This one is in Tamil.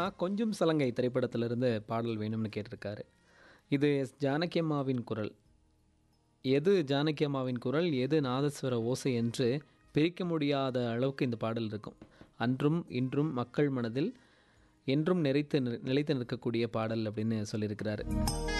கொஞ்சம் சலங்கை திரைப்படத்திலிருந்து பாடல் வேணும்னு கேட்டிருக்காரு. இது ஜானகி அம்மாவின் குரல். எது ஜானகி அம்மாவின் குரல், எது நாதஸ்வர ஓசை என்று பிரிக்க முடியாத அளவுக்கு இந்த பாடல் இருக்கும். அன்றும் இன்றும் மக்கள் மனதில் என்றும் நிலைத்து நிற்கக்கூடிய பாடல் அப்படின்னு சொல்லியிருக்கிறாரு.